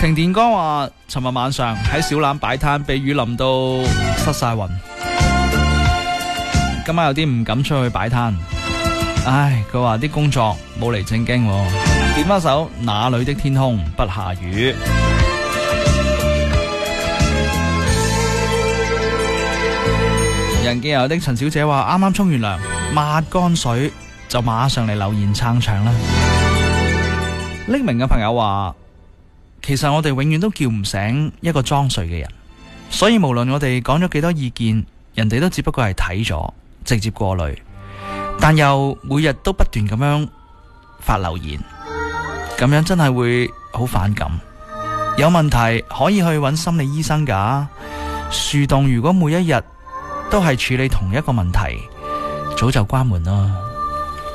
停電哥話，尋日晚上喺小欖擺攤，被雨淋到失晒魂。今晚有啲唔敢出去擺攤。唉，佢話啲工作冇嚟正經喎。點翻首哪裏的天空不下雨。人見有的陳小姐話，啱啱沖完涼，抹乾水就馬上嚟留言撐場啦。匿名嘅朋友話，其實我哋永遠都叫唔醒一個裝睡嘅人，所以無論我哋講咗幾多意見，人哋都只不過係睇咗，直接過濾，但又每日都不斷咁樣發留言，咁樣真係會好反感。有問題可以去揾心理醫生㗎。樹洞如果每一日都係處理同一個問題，早就關門啦。